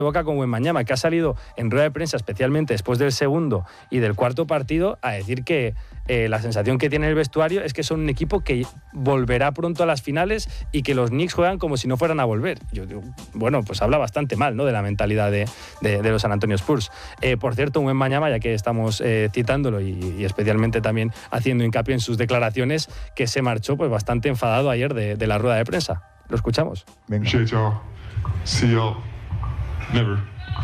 Boca con Wembanyama, que ha salido en rueda de prensa, especialmente después del segundo y del cuarto partido, a decir que la sensación que tiene el vestuario es que son un equipo que volverá pronto a las finales y que los Knicks juegan como si no fueran a volver. Yo digo, bueno, pues habla bastante mal, ¿no?, de la mentalidad de los San Antonio Spurs. Por cierto, Wembanyama, ya que estamos citándolo y especialmente también haciendo hincapié en sus declaraciones, que se marchó pues bastante enfadado ayer de la rueda de prensa. Lo escuchamos. Venga. See y'all. Never.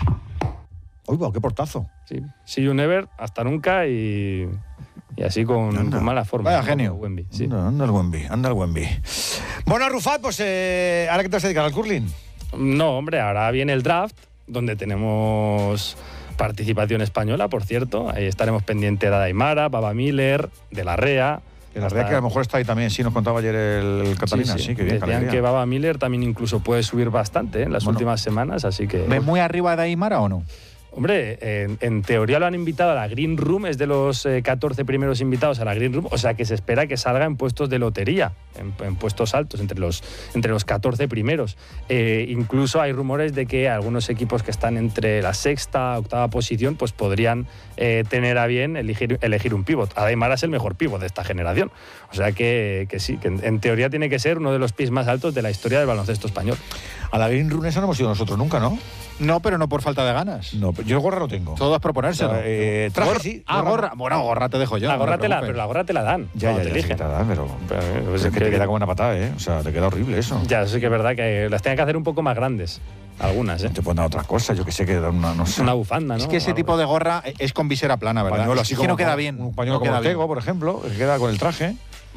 Uy, qué portazo. Sí. See you never, hasta nunca y así con mala forma. Vaya genio. Wemby, sí. Anda el Wemby. Bueno, Arrufat, pues ¿ahora qué te vas a dedicar al curling? No, hombre, ahora viene el draft, donde tenemos participación española, por cierto. Ahí estaremos pendientes de Aymara, Baba Miller, de Larrea. Que la verdad que a lo mejor está ahí también, sí, nos contaba ayer el Catalina. Sí, que bien. Decían que Baba Miller también incluso puede subir bastante en las últimas semanas, así que... ¿Ves muy arriba de Aymara o no? Hombre, en teoría lo han invitado a la Green Room, es de los 14 primeros invitados a la Green Room, o sea que se espera que salga en puestos de lotería, en puestos altos, entre los 14 primeros. Incluso hay rumores de que algunos equipos que están entre la sexta, octava posición, pues podrían tener a bien elegir un pívot. Aymara es el mejor pívot de esta generación, o sea que sí, que en teoría tiene que ser uno de los pies más altos de la historia del baloncesto español. A la Green Room esa no hemos ido nosotros nunca, ¿no? No, pero no por falta de ganas. No, yo gorra no tengo. Todo es proponérselo. Traje sí. Gorra. Bueno, gorra te dejo yo. Pero la gorra te la dan. Ya te eligen. Te la dan, pero te queda como una patada, ¿eh? O sea, te queda horrible eso. Ya, sí que es verdad que las tienen que hacer un poco más grandes. Algunas, ¿eh? Te pueden dar otras cosas, yo que sé, que dan una bufanda, ¿no? Es que ese tipo de gorra es con visera plana, ¿verdad? Pañuelo, así es como que no queda bien. Un pañuelo como Ortego, por ejemplo, que queda con el traje.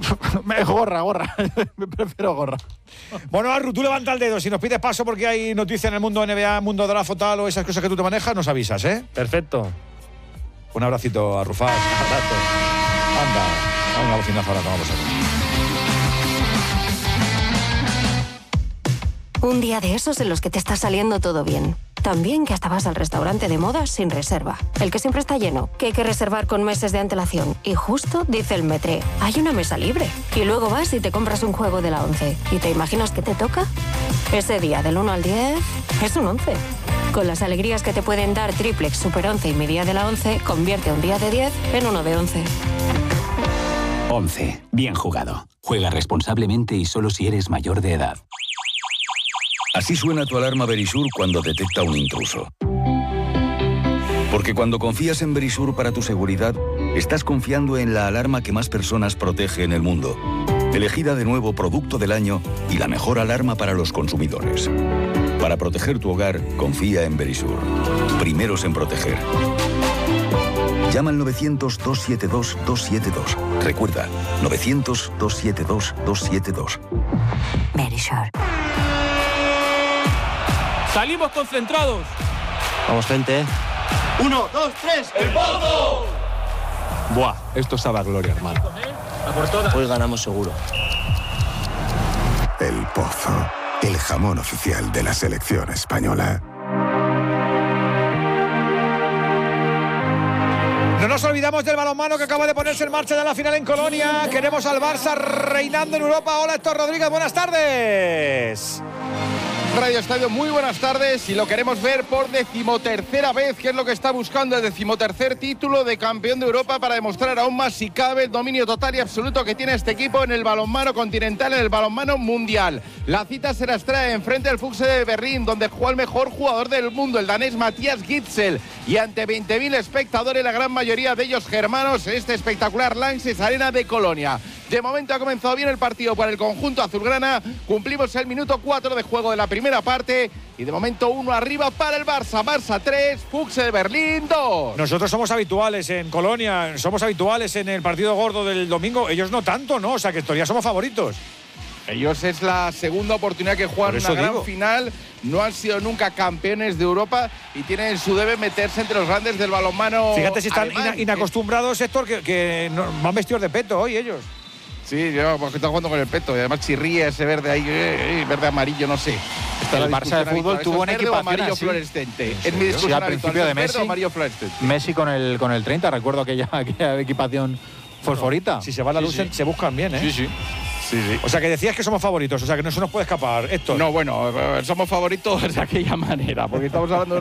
Gorra. Me prefiero gorra. Bueno, Arru, tú levanta el dedo. Si nos pides paso porque hay noticias en el mundo NBA, mundo draft o tal, o esas cosas que tú te manejas, nos avisas, ¿eh? Perfecto. Un abracito a Rufat. Anda, una bocinazo ahora, tomamos Un día de esos en los que te está saliendo todo bien. También que hasta vas al restaurante de moda sin reserva. El que siempre está lleno, que hay que reservar con meses de antelación. Y justo dice el Metré, hay una mesa libre. Y luego vas y te compras un juego de la 11. ¿Y te imaginas qué te toca? Ese día del 1 al 10 es un 11. Con las alegrías que te pueden dar Triplex, Super 11 y mi día de la 11, convierte un día de 10 en uno de 11. 11. Bien jugado. Juega responsablemente y solo si eres mayor de edad. Así suena tu alarma Verisur cuando detecta un intruso. Porque cuando confías en Verisur para tu seguridad, estás confiando en la alarma que más personas protege en el mundo. Elegida de nuevo Producto del Año y la mejor alarma para los consumidores. Para proteger tu hogar, confía en Verisur. Primeros en proteger. Llama al 900-272-272. Recuerda, 900-272-272. Verisur. ¡Salimos concentrados! Vamos, gente. 1, 2, 3, ¡el Pozo! Buah, esto sabe a gloria, hermano. Hoy ganamos seguro. El Pozo, el jamón oficial de la selección española. No nos olvidamos del balonmano que acaba de ponerse en marcha de la final en Colonia. Queremos al Barça reinando en Europa. Hola, Héctor Rodríguez, buenas tardes. Radio Estadio, muy buenas tardes y lo queremos ver por 13ª vez, que es lo que está buscando el 13º título de campeón de Europa para demostrar aún más si cabe el dominio total y absoluto que tiene este equipo en el balonmano continental, en el balonmano mundial. La cita se las trae enfrente del Füchse de Berlín, donde juega el mejor jugador del mundo, el danés Matthias Gitzel, y ante 20.000 espectadores, la gran mayoría de ellos germanos, en este espectacular Lanxess Arena de Colonia. De momento ha comenzado bien el partido para el conjunto azulgrana. Cumplimos el minuto 4 de juego de la primera parte y de momento 1 arriba para el Barça. Barça 3, Füchse de Berlín 2. Nosotros somos habituales en Colonia, somos habituales en el partido gordo del domingo. Ellos no tanto, ¿no? O sea, que todavía somos favoritos. Ellos es la segunda oportunidad que juegan una gran final. No han sido nunca campeones de Europa y tienen su debe meterse entre los grandes del balonmano. Fíjate si están inacostumbrados, Héctor, que no, van vestidos de peto hoy ellos. Sí, yo porque están jugando con el peto y además chirría ese verde ahí, verde amarillo, no sé. El Barça de fútbol tuvo una equipación amarillo así. Fluorescente. Es mi discusión al principio de Messi. Amarillo fluorescente. Messi con el 30, recuerdo aquella equipación fosforita. Si se va la luz, se buscan bien, ¿eh? Sí. Sí, sí. O sea, que decías que somos favoritos, o sea, que no se nos puede escapar. Héctor. No, bueno, somos favoritos de aquella manera, porque estamos hablando